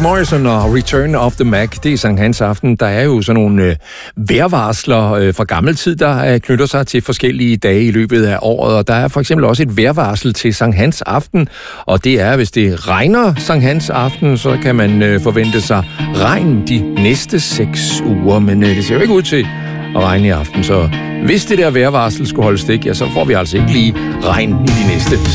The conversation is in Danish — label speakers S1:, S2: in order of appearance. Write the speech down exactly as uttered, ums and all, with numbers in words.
S1: Morrison og Return of the Mac, det er Sankt Hans aften. Der er jo sådan nogle øh, vejrvarsler øh, fra gammel tid, der øh, knytter sig til forskellige dage i løbet af året. Og der er for eksempel også et vejrvarsel til Sankt Hans aften. Og det er, hvis det regner Sankt Hans aften, så kan man øh, forvente sig regn de næste seks uger. Men øh, det ser jo ikke ud til at regne i aften. Så hvis det der vejrvarsel skulle holde stik, ja, så får vi altså ikke lige regn i de næste